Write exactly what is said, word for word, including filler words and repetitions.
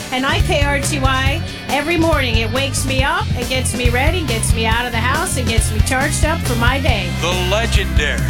and I K R T Y every morning. It wakes me up, it gets me ready, gets me out of the house, it gets me charged up for my day. The legendary